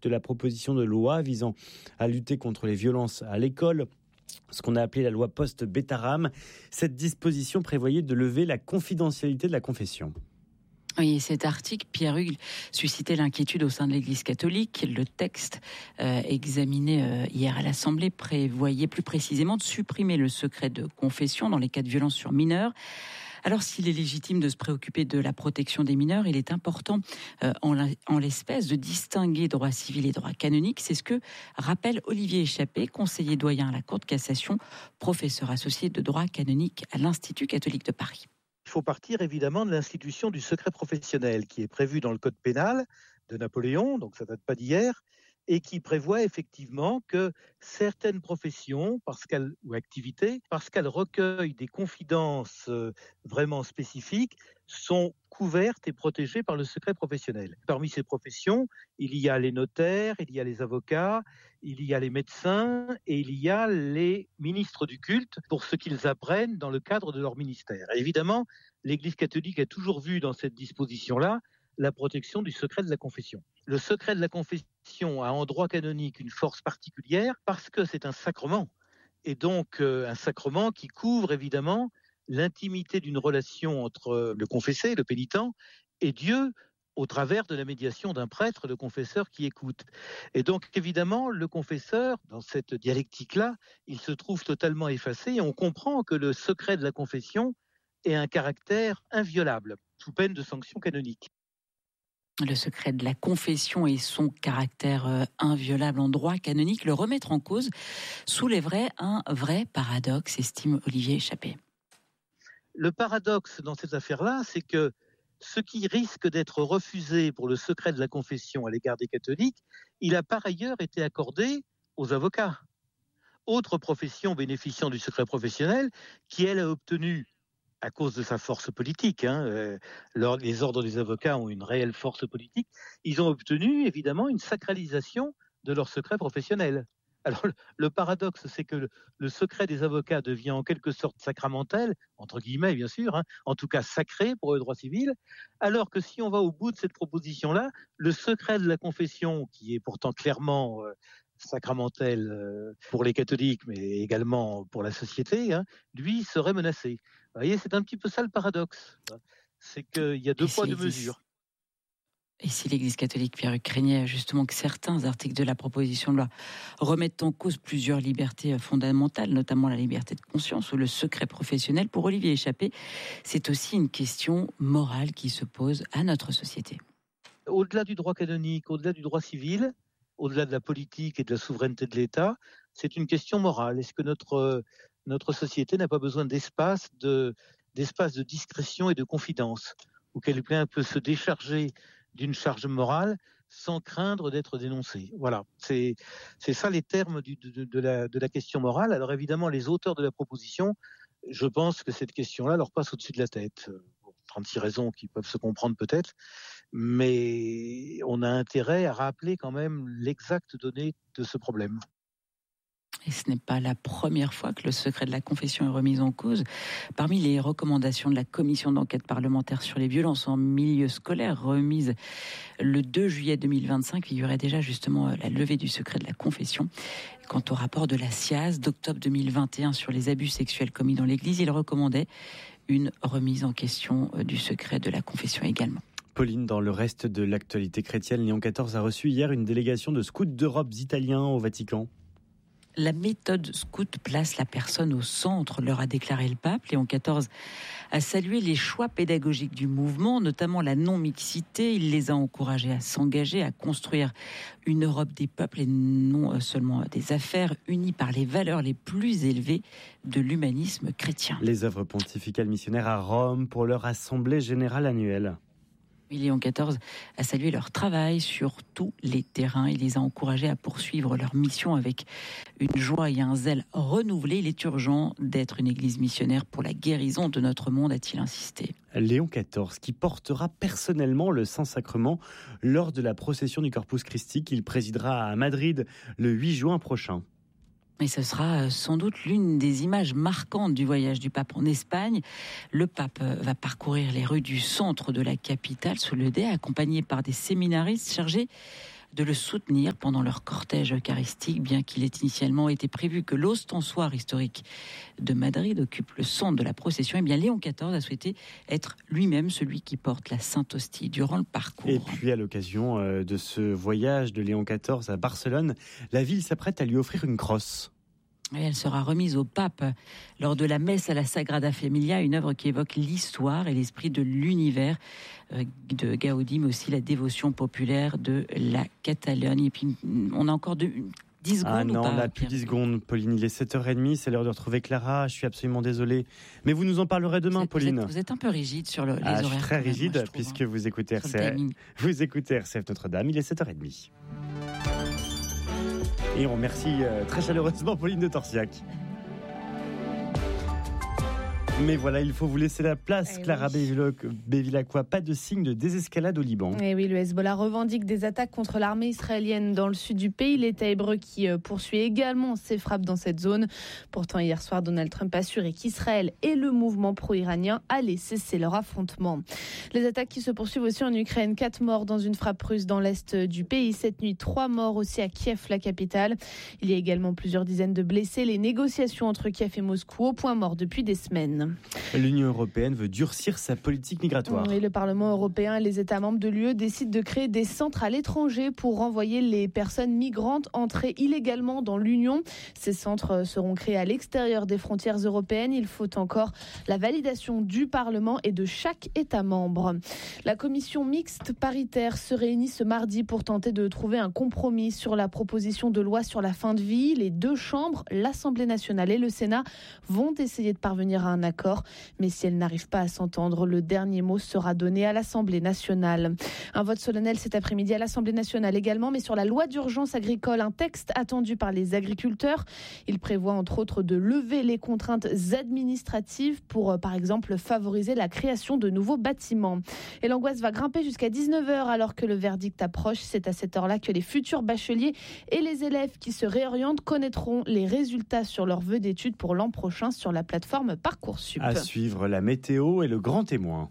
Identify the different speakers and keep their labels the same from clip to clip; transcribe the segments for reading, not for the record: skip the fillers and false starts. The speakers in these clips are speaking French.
Speaker 1: de la proposition de loi visant à lutter contre les violences à l'école, ce qu'on a appelé la loi post-Bétaram. Cette disposition prévoyait de lever la confidentialité de la confession.
Speaker 2: Oui, cet article, Pierre Hugues, suscitait l'inquiétude au sein de l'Église catholique. Le texte examiné hier à l'Assemblée prévoyait plus précisément de supprimer le secret de confession dans les cas de violence sur mineurs. Alors, s'il est légitime de se préoccuper de la protection des mineurs, il est important, en l'espèce, de distinguer droit civil et droit canonique. C'est ce que rappelle Olivier Échappé, conseiller doyen à la Cour de cassation, professeur associé de droit canonique à l'Institut catholique de Paris.
Speaker 3: Il faut partir évidemment de l'institution du secret professionnel qui est prévue dans le code pénal de Napoléon, donc ça date pas d'hier, et qui prévoit effectivement que certaines professions ou activités, parce qu'elles recueillent des confidences vraiment spécifiques, sont couvertes et protégées par le secret professionnel. Parmi ces professions, il y a les notaires, il y a les avocats, il y a les médecins et il y a les ministres du culte pour ce qu'ils apprennent dans le cadre de leur ministère. Et évidemment, l'Église catholique a toujours vu dans cette disposition-là la protection du secret de la confession. Le secret de la confession a en droit canonique une force particulière parce que c'est un sacrement. Et donc un sacrement qui couvre évidemment l'intimité d'une relation entre le confessé, le pénitent, et Dieu au travers de la médiation d'un prêtre, le confesseur qui écoute. Et donc évidemment, le confesseur, dans cette dialectique-là, il se trouve totalement effacé et on comprend que le secret de la confession ait un caractère inviolable, sous peine de sanction canonique.
Speaker 2: Le secret de la confession et son caractère inviolable en droit canonique, le remettre en cause soulèverait un vrai paradoxe, estime Olivier Échappé.
Speaker 3: Le paradoxe dans cette affaire-là, c'est que ce qui risque d'être refusé pour le secret de la confession à l'égard des catholiques, il a par ailleurs été accordé aux avocats. Autre profession bénéficiant du secret professionnel, qui elle a obtenu à cause de sa force politique, les ordres des avocats ont une réelle force politique, ils ont obtenu évidemment une sacralisation de leur secret professionnel. Alors le paradoxe, c'est que le secret des avocats devient en quelque sorte sacramentel, entre guillemets bien sûr, en tout cas sacré pour le droit civil, alors que si on va au bout de cette proposition-là, le secret de la confession, qui est pourtant clairement sacramentel pour les catholiques, mais également pour la société, lui serait menacé. Vous voyez, c'est un petit peu ça le paradoxe. C'est qu'il y a deux poids, deux mesures.
Speaker 2: Et si l'Église catholique, Pierre Hugues, craignait justement que certains articles de la proposition de loi remettent en cause plusieurs libertés fondamentales, notamment la liberté de conscience ou le secret professionnel, pour Olivier Échappé, c'est aussi une question morale qui se pose à notre société.
Speaker 3: Au-delà du droit canonique, au-delà du droit civil, au-delà de la politique et de la souveraineté de l'État, c'est une question morale. Est-ce que notre société n'a pas besoin d'espace de discrétion et de confidence, où quelqu'un peut se décharger d'une charge morale sans craindre d'être dénoncé. Voilà, c'est ça les termes de la question morale. Alors évidemment, les auteurs de la proposition, je pense que cette question-là leur passe au-dessus de la tête. 36 raisons qui peuvent se comprendre peut-être, mais on a intérêt à rappeler quand même l'exacte donnée de ce problème.
Speaker 2: Et ce n'est pas la première fois que le secret de la confession est remis en cause. Parmi les recommandations de la commission d'enquête parlementaire sur les violences en milieu scolaire, remise le 2 juillet 2025, figurait déjà justement la levée du secret de la confession. Quant au rapport de la SIAZ d'octobre 2021 sur les abus sexuels commis dans l'Église, il recommandait une remise en question du secret de la confession également.
Speaker 1: Pauline, dans le reste de l'actualité chrétienne, Léon XIV a reçu hier une délégation de scouts d'Europe italiens au Vatican.
Speaker 2: La méthode scout place la personne au centre, leur a déclaré le pape. Léon XIV a salué les choix pédagogiques du mouvement, notamment la non-mixité. Il les a encouragés à s'engager, à construire une Europe des peuples et non seulement des affaires, unis par les valeurs les plus élevées de l'humanisme chrétien.
Speaker 1: Les œuvres pontificales missionnaires à Rome pour leur assemblée générale annuelle.
Speaker 2: Léon XIV a salué leur travail sur tous les terrains. Il les a encouragés à poursuivre leur mission avec une joie et un zèle renouvelés. Il est urgent d'être une église missionnaire pour la guérison de notre monde, a-t-il insisté.
Speaker 1: Léon XIV, qui portera personnellement le Saint-Sacrement lors de la procession du Corpus Christi qu'il présidera à Madrid le 8 juin prochain.
Speaker 2: Et ce sera sans doute l'une des images marquantes du voyage du pape en Espagne. Le pape va parcourir les rues du centre de la capitale sous le dais, accompagné par des séminaristes chargés de le soutenir pendant leur cortège eucharistique, bien qu'il ait initialement été prévu que l'ostensoir historique de Madrid occupe le centre de la procession. Eh bien, Léon XIV a souhaité être lui-même celui qui porte la Sainte Hostie durant le parcours.
Speaker 1: Et puis, à l'occasion de ce voyage de Léon XIV à Barcelone, la ville s'apprête à lui offrir une crosse.
Speaker 2: Et elle sera remise au pape lors de la messe à la Sagrada Familia, une œuvre qui évoque l'histoire et l'esprit de l'univers de Gaudi, mais aussi la dévotion populaire de la Catalogne. Et puis, on a encore 10 secondes.
Speaker 1: Ah non,
Speaker 2: ou pas,
Speaker 1: on n'a plus 10 secondes, Pauline. Il est 7h30, c'est l'heure de retrouver Clara. Je suis absolument désolé. Mais vous nous en parlerez demain, Pauline.
Speaker 2: Vous êtes un peu rigide sur les horaires.
Speaker 1: Je suis très rigide,
Speaker 2: moi,
Speaker 1: puisque vous écoutez RCF. Vous écoutez RCF Notre-Dame, il est 7h30. Et on remercie très chaleureusement Pauline de Torsiac. Mais voilà, il faut vous laisser la place, Clara Bevilacqua. Pas de signe de désescalade au Liban.
Speaker 4: Et oui, le Hezbollah revendique des attaques contre l'armée israélienne dans le sud du pays. L'État hébreu qui poursuit également ses frappes dans cette zone. Pourtant, hier soir, Donald Trump a assuré qu'Israël et le mouvement pro-iranien allaient cesser leur affrontement. Les attaques qui se poursuivent aussi en Ukraine. 4 morts dans une frappe russe dans l'est du pays. Cette nuit, 3 morts aussi à Kiev, la capitale. Il y a également plusieurs dizaines de blessés. Les négociations entre Kiev et Moscou au point mort depuis des semaines.
Speaker 1: L'Union européenne veut durcir sa politique migratoire.
Speaker 4: Et le Parlement européen et les États membres de l'UE décident de créer des centres à l'étranger pour renvoyer les personnes migrantes entrées illégalement dans l'Union. Ces centres seront créés à l'extérieur des frontières européennes. Il faut encore la validation du Parlement et de chaque État membre. La commission mixte paritaire se réunit ce mardi pour tenter de trouver un compromis sur la proposition de loi sur la fin de vie. Les 2 chambres, l'Assemblée nationale et le Sénat, vont essayer de parvenir à un accord. Mais si elles n'arrivent pas à s'entendre, le dernier mot sera donné à l'Assemblée nationale. Un vote solennel cet après-midi à l'Assemblée nationale également, mais sur la loi d'urgence agricole, un texte attendu par les agriculteurs. Il prévoit entre autres de lever les contraintes administratives pour, par exemple, favoriser la création de nouveaux bâtiments. Et l'angoisse va grimper jusqu'à 19h alors que le verdict approche. C'est à cette heure-là que les futurs bacheliers et les élèves qui se réorientent connaîtront les résultats sur leurs vœux d'études pour l'an prochain sur la plateforme Parcoursup.
Speaker 1: À suivre la météo et le grand témoin.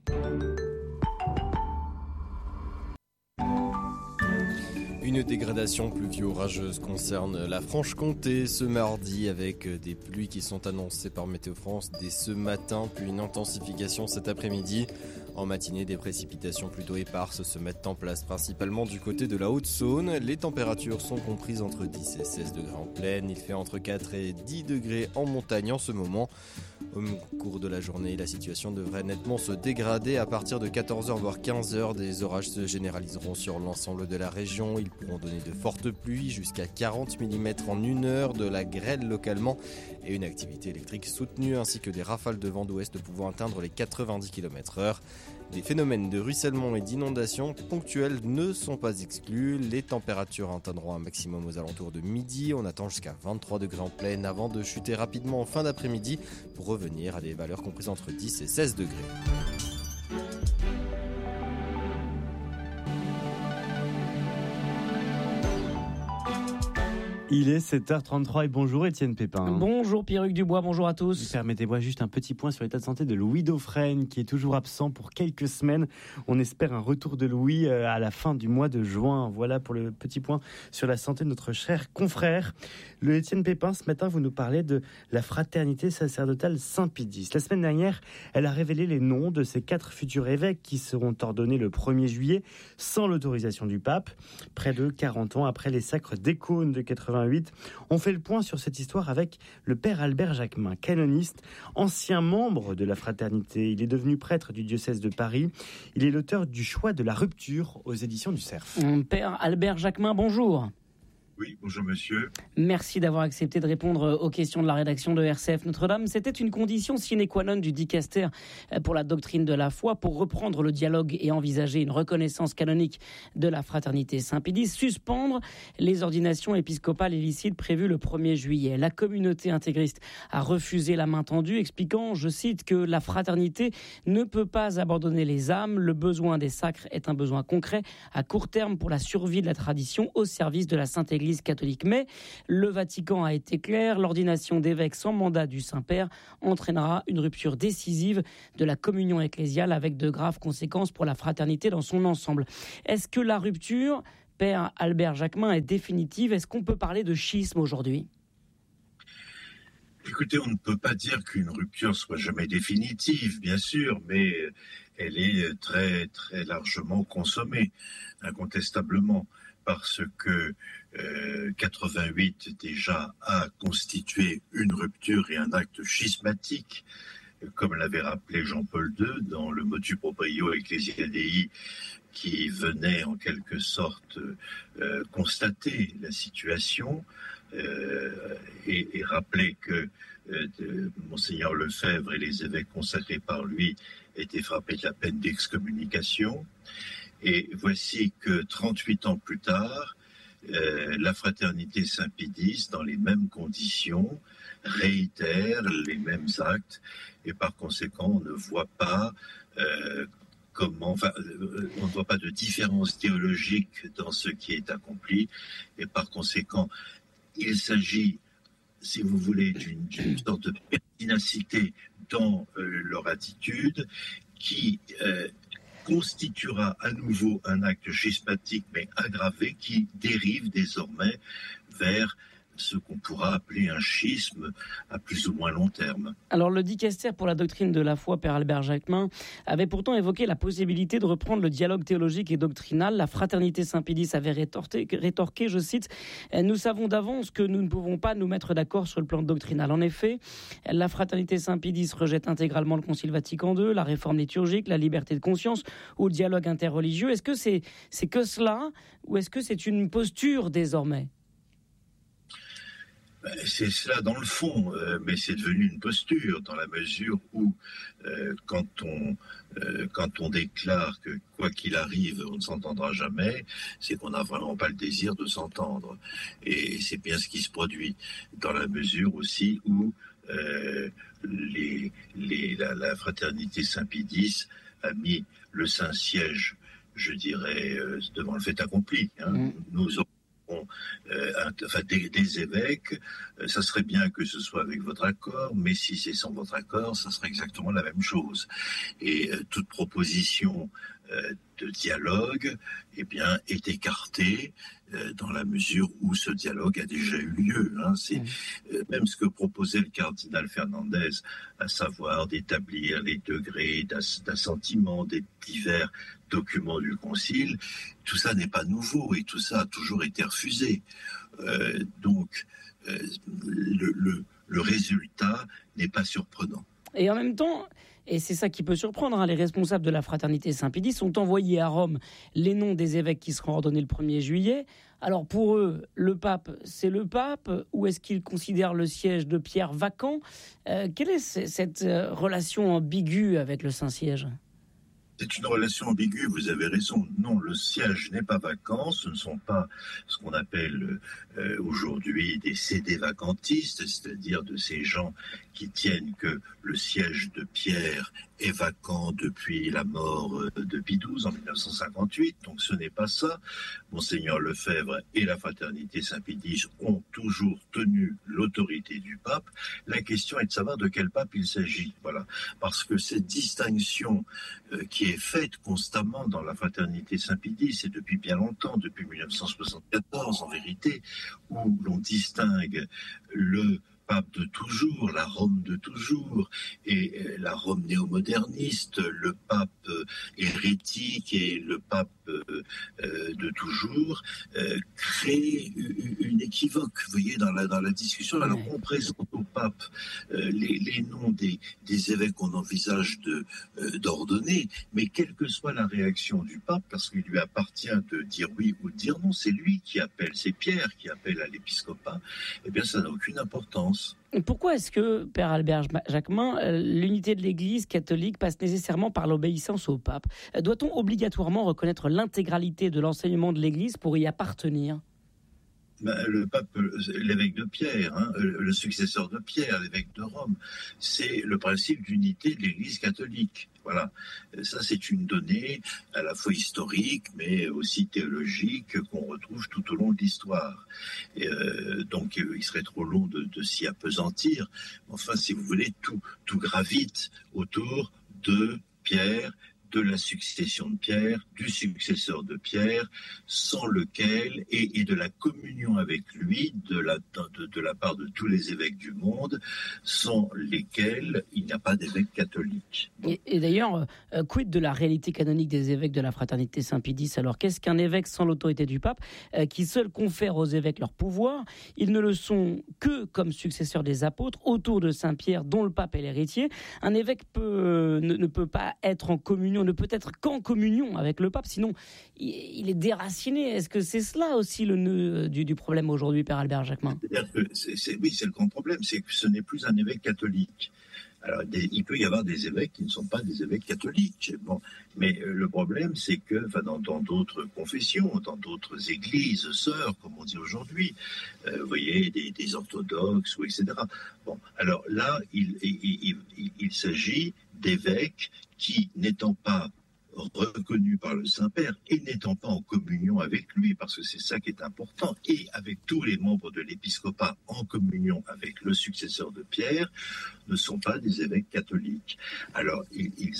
Speaker 5: Une dégradation pluvio-orageuse concerne la Franche-Comté ce mardi avec des pluies qui sont annoncées par Météo France dès ce matin, puis une intensification cet après-midi. En matinée, des précipitations plutôt éparses se mettent en place principalement du côté de la Haute-Saône. Les températures sont comprises entre 10 et 16 degrés en plaine. Il fait entre 4 et 10 degrés en montagne en ce moment. Au cours de la journée, la situation devrait nettement se dégrader. À partir de 14h voire 15h, des orages se généraliseront sur l'ensemble de la région. Ils pourront donner de fortes pluies, jusqu'à 40 mm en 1 heure, de la grêle localement et une activité électrique soutenue, ainsi que des rafales de vent d'ouest pouvant atteindre les 90 km/h. Des phénomènes de ruissellement et d'inondation ponctuels ne sont pas exclus. Les températures atteindront un maximum aux alentours de midi. On attend jusqu'à 23 degrés en plaine avant de chuter rapidement en fin d'après-midi pour revenir à des valeurs comprises entre 10 et 16 degrés.
Speaker 1: Il est 7h33 et bonjour Étienne Pépin.
Speaker 6: Bonjour Pierruc Dubois, bonjour à tous.
Speaker 1: Permettez-moi juste un petit point sur l'état de santé de Louis Dauphren qui est toujours absent pour quelques semaines. On espère un retour de Louis à la fin du mois de juin. Voilà pour le petit point sur la santé de notre cher confrère. Le Étienne Pépin, ce matin, vous nous parlez de la fraternité sacerdotale Saint-Pédis. La semaine dernière, elle a révélé les noms de ces 4 futurs évêques qui seront ordonnés le 1er juillet sans l'autorisation du pape. Près de 40 ans après les sacres d'Écône de 88, on fait le point sur cette histoire avec le père Albert Jacquemin, canoniste, ancien membre de la fraternité. Il est devenu prêtre du diocèse de Paris. Il est l'auteur du Choix de la rupture aux éditions du Cerf.
Speaker 6: Père Albert Jacquemin, bonjour.
Speaker 7: Oui, bonjour monsieur.
Speaker 6: Merci d'avoir accepté de répondre aux questions de la rédaction de RCF Notre-Dame. C'était une condition sine qua non du dicaster pour la doctrine de la foi, pour reprendre le dialogue et envisager une reconnaissance canonique de la fraternité Saint-Pédis, suspendre les ordinations épiscopales illicites prévues le 1er juillet. La communauté intégriste a refusé la main tendue, expliquant, je cite, que la fraternité ne peut pas abandonner les âmes. Le besoin des sacres est un besoin concret à court terme pour la survie de la tradition au service de la Sainte Église catholique. Mais le Vatican a été clair, l'ordination d'évêques sans mandat du Saint-Père entraînera une rupture décisive de la communion ecclésiale avec de graves conséquences pour la fraternité dans son ensemble. Est-ce que la rupture, Père Albert Jacquemin est définitive. Est-ce qu'on peut parler de schisme aujourd'hui ?
Speaker 7: Écoutez, on ne peut pas dire qu'une rupture soit jamais définitive, bien sûr, mais elle est très, très largement consommée, incontestablement, parce que 88 déjà a constitué une rupture et un acte schismatique, comme l'avait rappelé Jean-Paul II dans le Motu Proprio Ecclesiae Dei, qui venait en quelque sorte constater la situation et rappeler que Monseigneur Lefebvre et les évêques consacrés par lui étaient frappés de la peine d'excommunication. Et voici que 38 ans plus tard, la fraternité Saint-Pédis, dans les mêmes conditions, réitère les mêmes actes et par conséquent on ne voit pas on ne voit pas de différence théologique dans ce qui est accompli et par conséquent il s'agit, si vous voulez, d'une sorte de pertinacité dans leur attitude qui constituera à nouveau un acte schismatique mais aggravé qui dérive désormais vers ce qu'on pourra appeler un schisme à plus ou moins long terme.
Speaker 6: Alors le dicaster pour la doctrine de la foi, Père Albert Jacquemin, avait pourtant évoqué la possibilité de reprendre le dialogue théologique et doctrinal. La fraternité Saint-Pédis avait rétorqué, je cite, « Nous savons d'avance que nous ne pouvons pas nous mettre d'accord sur le plan doctrinal. » En effet, la fraternité Saint-Pédis rejette intégralement le Concile Vatican II, la réforme liturgique, la liberté de conscience ou le dialogue interreligieux. Est-ce que c'est que cela ou est-ce que c'est une posture désormais ?
Speaker 7: C'est cela dans le fond, mais c'est devenu une posture dans la mesure où quand on déclare que quoi qu'il arrive, on ne s'entendra jamais, c'est qu'on n'a vraiment pas le désir de s'entendre. Et c'est bien ce qui se produit dans la mesure aussi où la fraternité Saint-Pédis a mis le Saint-Siège, je dirais, devant le fait accompli. Nous aurons des évêques, ça serait bien que ce soit avec votre accord, mais si c'est sans votre accord, ça serait exactement la même chose. Et toute proposition de dialogue est écartée dans la mesure où ce dialogue a déjà eu lieu. C'est même ce que proposait le cardinal Fernandez, à savoir d'établir les degrés d'assentiment des divers documents du Concile. Tout ça n'est pas nouveau et tout ça a toujours été refusé. Donc, le résultat n'est pas surprenant.
Speaker 6: Et en même temps, et c'est ça qui peut surprendre, les responsables de la fraternité Saint-Pédis ont envoyé à Rome les noms des évêques qui seront ordonnés le 1er juillet. Alors pour eux, le pape, c'est le pape, ou est-ce qu'ils considèrent le siège de Pierre vacant ? Quelle est cette relation ambiguë avec le Saint-Siège ?
Speaker 7: C'est une relation ambiguë, vous avez raison. Non, le siège n'est pas vacant, ce ne sont pas ce qu'on appelle aujourd'hui des sédévacantistes, c'est-à-dire de ces gens qui tiennent que le siège de Pierre est vacant depuis la mort de Pie XII en 1958, donc ce n'est pas ça. Monseigneur Lefebvre et la fraternité Saint-Pédis ont toujours tenu l'autorité du pape. La question est de savoir de quel pape il s'agit, voilà. Parce que cette distinction qui est faite constamment dans la fraternité Saint-Pédis, et depuis bien longtemps, depuis 1974 en vérité, où l'on distingue le pape de toujours, la Rome de toujours, et la Rome néo-moderniste, le pape hérétique et le pape de toujours, crée une équivoque, vous voyez, dans la discussion. Alors on présente au pape les noms des évêques qu'on envisage d'ordonner, mais quelle que soit la réaction du pape, parce qu'il lui appartient de dire oui ou de dire non, c'est lui qui appelle, c'est Pierre qui appelle à l'épiscopat, eh bien ça n'a aucune importance.
Speaker 6: Pourquoi est-ce que, Père Albert Jacquemin, l'unité de l'Église catholique passe nécessairement par l'obéissance au pape ? Doit-on obligatoirement reconnaître l'intégralité de l'enseignement de l'Église pour y appartenir ?
Speaker 7: Le pape, l'évêque de Pierre, le successeur de Pierre, l'évêque de Rome, c'est le principe d'unité de l'Église catholique. Voilà, ça c'est une donnée à la fois historique mais aussi théologique qu'on retrouve tout au long de l'histoire. Donc il serait trop long de s'y appesantir. Enfin, si vous voulez, tout gravite autour de Pierre, de la succession de Pierre, du successeur de Pierre, sans lequel, et de la communion avec lui, de la part de tous les évêques du monde, sans lesquels il n'y a pas d'évêque catholique.
Speaker 6: Et d'ailleurs, quid de la réalité canonique des évêques de la fraternité Saint-Pédis? Alors, qu'est-ce qu'un évêque sans l'autorité du pape, qui seul confère aux évêques leur pouvoir? Ils ne le sont que comme successeurs des apôtres, autour de Saint-Pierre, dont le pape est l'héritier. Un évêque ne peut pas être en communion, ne peut être qu'en communion avec le pape, sinon il est déraciné. Est-ce que c'est cela aussi le nœud du problème aujourd'hui, Père Albert Jacquemin?
Speaker 7: Oui, c'est le grand problème, c'est que ce n'est plus un évêque catholique. Alors, il peut y avoir des évêques qui ne sont pas des évêques catholiques. Bon, mais le problème, c'est que dans d'autres confessions, dans d'autres églises sœurs, comme on dit aujourd'hui, vous voyez, des orthodoxes, ou etc. Bon, alors là, il s'agit d'évêques qui, n'étant pas reconnu par le Saint-Père et n'étant pas en communion avec lui, parce que c'est ça qui est important, et avec tous les membres de l'épiscopat en communion avec le successeur de Pierre, ne sont pas des évêques catholiques. Alors, ils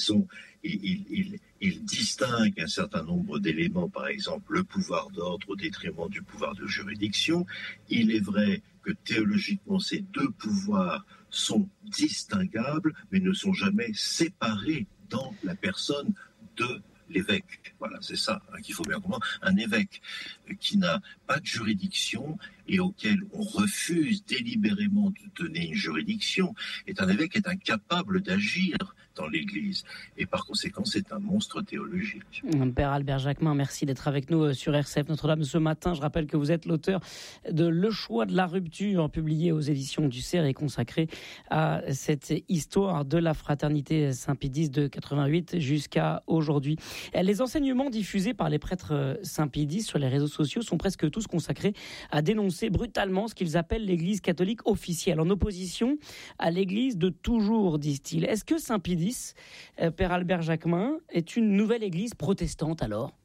Speaker 7: distinguent un certain nombre d'éléments, par exemple le pouvoir d'ordre au détriment du pouvoir de juridiction. Il est vrai que théologiquement, ces deux pouvoirs sont distinguables, mais ne sont jamais séparés dans la personne de l'évêque. Voilà, c'est ça qu'il faut bien comprendre. Un évêque qui n'a pas de juridiction et auquel on refuse délibérément de donner une juridiction est un évêque qui est incapable d'agir dans l'Église. Et par conséquent, c'est un monstre théologique.
Speaker 6: Père Albert Jacquemin, merci d'être avec nous sur RCF Notre-Dame ce matin. Je rappelle que vous êtes l'auteur de Le choix de la rupture, publié aux éditions du Cerf et consacré à cette histoire de la fraternité Saint-Pédis de 88 jusqu'à aujourd'hui. Les enseignements diffusés par les prêtres Saint-Pédis sur les réseaux sociaux sont presque tous consacrés à dénoncer brutalement ce qu'ils appellent l'Église catholique officielle, en opposition à l'Église de toujours, disent-ils. Est-ce que Saint-Pédis, Père Albert Jacquemin, est une nouvelle église protestante alors?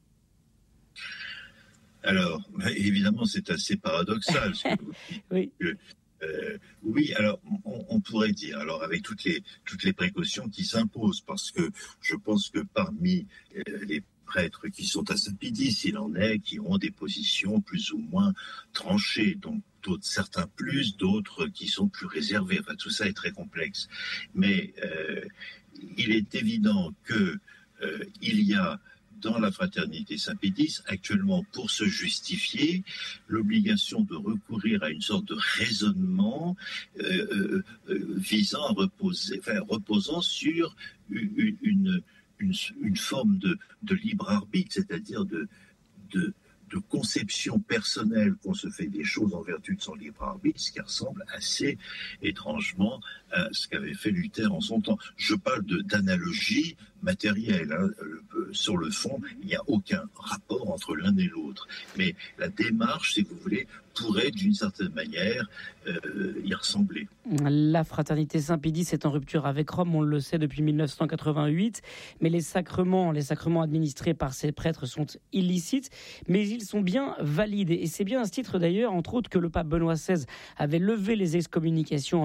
Speaker 7: Alors, évidemment, c'est assez paradoxal.
Speaker 6: Oui.
Speaker 7: Oui, alors on pourrait dire, alors avec toutes les précautions qui s'imposent, parce que je pense que parmi les prêtres qui sont à Saint-Pédis, il en est qui ont des positions plus ou moins tranchées, donc certains plus, d'autres qui sont plus réservés. Enfin, tout ça est très complexe. Mais il est évident que il y a dans la fraternité Saint-Pédis, actuellement, pour se justifier, l'obligation de recourir à une sorte de raisonnement visant à reposant sur une forme de libre arbitre, c'est-à-dire de conception personnelle qu'on se fait des choses en vertu de son libre arbitre, ce qui ressemble assez étrangement à ce qu'avait fait Luther en son temps. Je parle d'analogie matérielle. Sur le fond, il n'y a aucun rapport entre l'un et l'autre. Mais la démarche, si vous voulez, pourrait d'une certaine manière y ressembler.
Speaker 6: La fraternité Saint-Pédis est en rupture avec Rome, on le sait depuis 1988, mais les sacrements administrés par ces prêtres sont illicites, mais ils sont bien valides. Et c'est bien à ce titre d'ailleurs, entre autres, que le pape Benoît XVI avait levé les excommunications en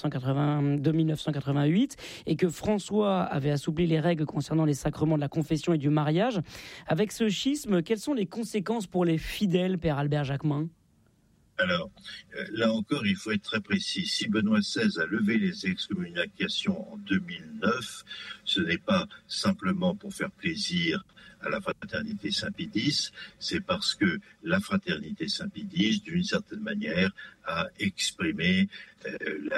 Speaker 6: 1988 et que François avait assoupli les règles concernant les sacrements de la confession et du mariage. Avec ce schisme, quelles sont les conséquences pour les fidèles, Père Albert Jacquemin ?
Speaker 7: Alors, là encore, il faut être très précis. Si Benoît XVI a levé les excommunications en 2009, ce n'est pas simplement pour faire plaisir à la fraternité Saint-Pédis, c'est parce que la fraternité Saint-Pédis, d'une certaine manière, a exprimé la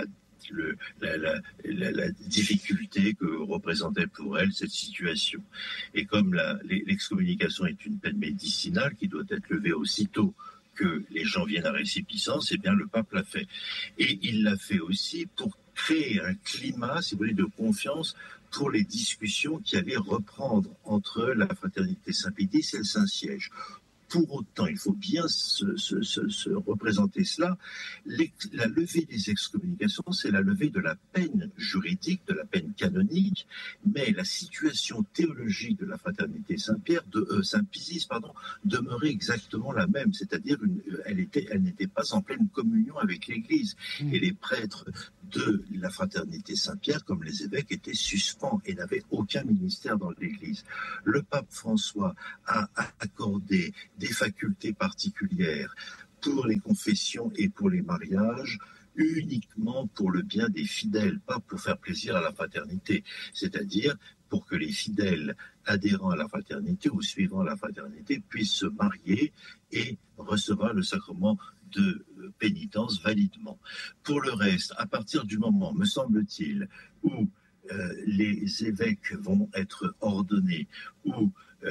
Speaker 7: difficulté que représentait pour elle cette situation. Et comme l'excommunication est une peine médicinale qui doit être levée aussitôt que les gens viennent à récipicence, eh bien le pape l'a fait. Et il l'a fait aussi pour créer un climat, si vous voulez, de confiance pour les discussions qui allaient reprendre entre la fraternité Saint-Pédis et le Saint-Siège. Pour autant, il faut bien se représenter cela. La levée des excommunications, c'est la levée de la peine juridique, de la peine canonique, mais la situation théologique de la fraternité Saint-Pédis, demeurait exactement la même, c'est-à-dire elle n'était pas en pleine communion avec l'Église. Et les prêtres de la fraternité Saint-Pierre, comme les évêques étaient suspens et n'avaient aucun ministère dans l'Église. Le pape François a accordé des facultés particulières pour les confessions et pour les mariages, uniquement pour le bien des fidèles, pas pour faire plaisir à la fraternité, c'est-à-dire pour que les fidèles adhérents à la fraternité ou suivant la fraternité puissent se marier et recevoir le sacrement de pénitence validement. Pour le reste, à partir du moment, me semble-t-il, où les évêques vont être ordonnés, où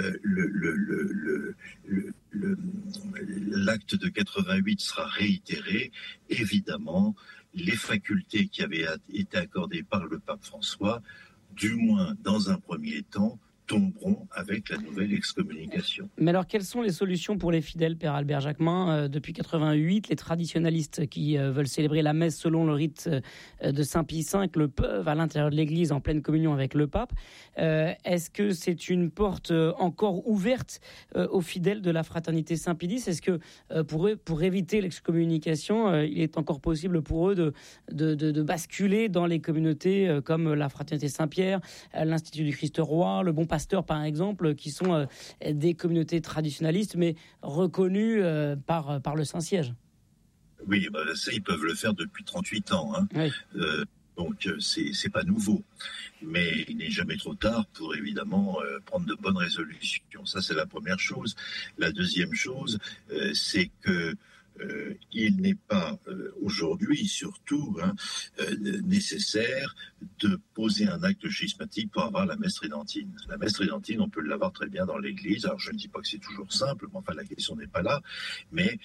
Speaker 7: l'acte de 88 sera réitéré, évidemment, les facultés qui avaient été accordées par le pape François, du moins dans un premier temps, tomberont avec la nouvelle excommunication.
Speaker 6: Mais alors, quelles sont les solutions pour les fidèles, Père Albert Jacquemin ? Depuis 88, les traditionalistes qui veulent célébrer la messe selon le rite de Saint Pie V le peuvent à l'intérieur de l'Église en pleine communion avec le pape. Est-ce que c'est une porte encore ouverte aux fidèles de la fraternité Saint-Pie X ? Est-ce que pour éviter l'excommunication, il est encore possible pour eux de basculer dans les communautés comme la fraternité Saint-Pierre, l'Institut du Christ Roi, le Bon Pasteur par exemple, qui sont des communautés traditionnalistes mais reconnues par le Saint-Siège?
Speaker 7: Oui, ça ils peuvent le faire depuis 38 ans. Hein. Oui. Donc c'est pas nouveau, mais il n'est jamais trop tard pour évidemment prendre de bonnes résolutions. Ça c'est la première chose. La deuxième chose, c'est que il n'est pas aujourd'hui surtout nécessaire de poser un acte schismatique pour avoir la messe tridentine. La messe tridentine, on peut l'avoir très bien dans l'Église. Alors je ne dis pas que c'est toujours simple, mais enfin la question n'est pas là. Mais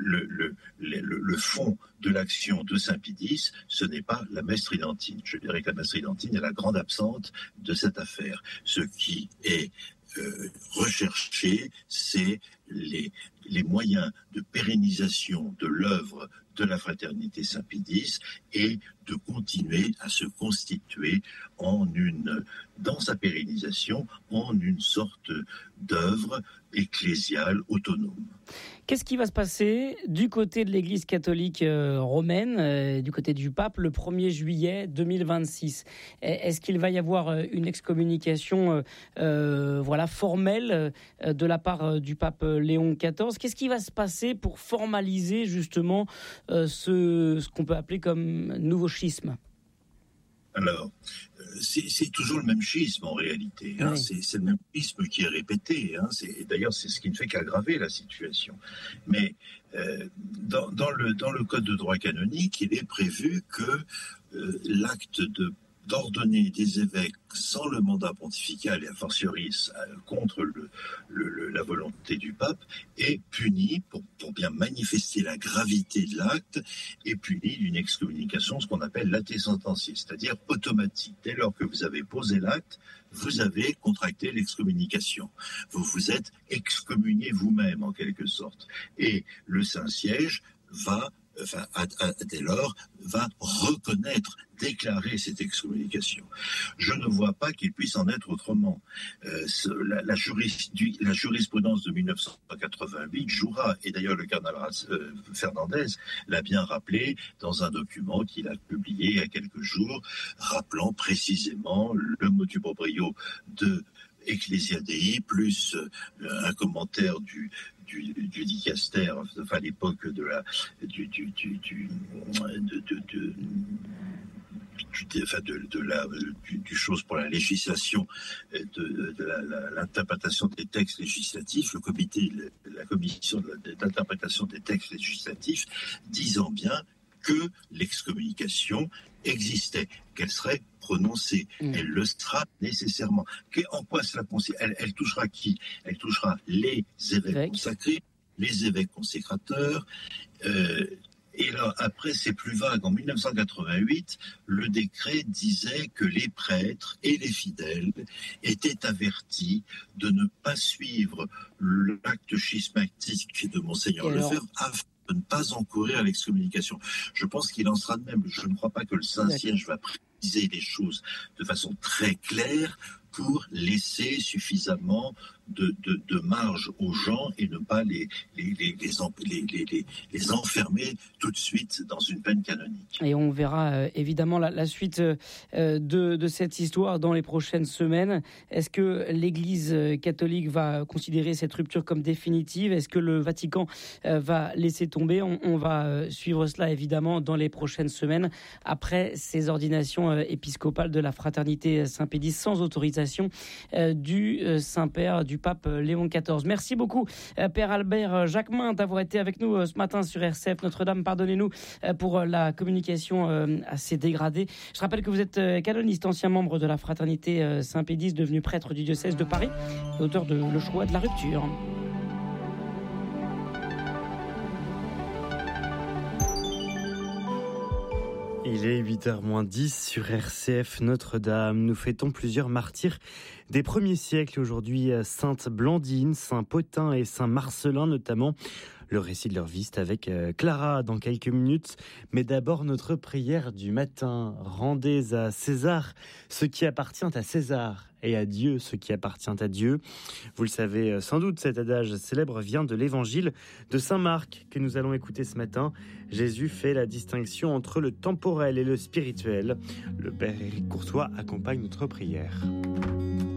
Speaker 7: le fond de l'action de Saint Pie X, ce n'est pas la messe tridentine. Je dirais que la messe tridentine est la grande absente de cette affaire. Ce qui est recherché, c'est les moyens de pérennisation de l'œuvre de la fraternité Saint-Pie X et de continuer à se constituer dans sa pérennisation, en une sorte d'œuvre ecclésiale autonome.
Speaker 6: Qu'est-ce qui va se passer du côté de l'Église catholique romaine, du côté du pape, le 1er juillet 2026 ? Est-ce qu'il va y avoir une excommunication formelle de la part du pape Léon XIV ? Qu'est-ce qui va se passer pour formaliser justement ce qu'on peut appeler comme nouveau schisme ?
Speaker 7: Alors, c'est toujours le même schisme en réalité. Hein. Oui. C'est le même schisme qui est répété. Hein. D'ailleurs, c'est ce qui ne fait qu'aggraver la situation. Mais dans le Code de droit canonique, il est prévu que l'acte d'ordonner des évêques sans le mandat pontifical et a fortiori contre la volonté du pape est puni, pour bien manifester la gravité de l'acte, est puni d'une excommunication, ce qu'on appelle late sententia, c'est-à-dire automatique. Dès lors que vous avez posé l'acte, vous avez contracté l'excommunication. Vous vous êtes excommunié vous-même en quelque sorte. Et le Saint-Siège dès lors, va reconnaître, déclarer cette excommunication. Je ne vois pas qu'il puisse en être autrement. La jurisprudence de 1988 jouera, et d'ailleurs le cardinal Fernandez l'a bien rappelé dans un document qu'il a publié il y a quelques jours, rappelant précisément le motu proprio de Ecclesia Dei, plus un commentaire du dicaster, enfin à l'époque du chose pour la législation, de l'interprétation des textes législatifs, la commission d'interprétation des textes législatifs, disant bien que l'excommunication existait, qu'elle serait prononcée. Elle le sera nécessairement. En quoi cela consiste ? Elle touchera qui ? Elle touchera les évêques consacrés, les évêques consécrateurs. Et là, après, c'est plus vague. En 1988, le décret disait que les prêtres et les fidèles étaient avertis de ne pas suivre l'acte schismatique de Monseigneur Lefebvre afin de ne pas encourir l'excommunication. Je pense qu'il en sera de même. Je ne crois pas que le Saint-Siège va préciser les choses de façon très claire pour laisser suffisamment de marge aux gens et ne pas les enfermer tout de suite dans une peine canonique.
Speaker 6: Et on verra évidemment la suite de cette histoire dans les prochaines semaines. Est-ce que l'Église catholique va considérer cette rupture comme définitive ? Est-ce que le Vatican va laisser tomber ? On va suivre cela évidemment dans les prochaines semaines après ces ordinations épiscopales de la fraternité Saint-Pédis sans autorisation du Saint-Père, du pape Léon XIV. Merci beaucoup Père Albert Jacquemin d'avoir été avec nous ce matin sur RCF. Notre-Dame, pardonnez-nous pour la communication assez dégradée. Je rappelle que vous êtes canoniste, ancien membre de la fraternité Saint-Pédis, devenu prêtre du diocèse de Paris, auteur de Le choix de la rupture.
Speaker 1: Il est 8h-10 sur RCF Notre-Dame. Nous fêtons plusieurs martyrs des premiers siècles aujourd'hui. Sainte Blandine, Saint Pothin et Saint Marcellin notamment. Le récit de leur vie, c'est avec Clara dans quelques minutes. Mais d'abord, notre prière du matin. Rendez à César ce qui appartient à César et à Dieu ce qui appartient à Dieu. Vous le savez sans doute, cet adage célèbre vient de l'évangile de Saint Marc que nous allons écouter ce matin. Jésus fait la distinction entre le temporel et le spirituel. Le Père Éric Courtois accompagne notre prière.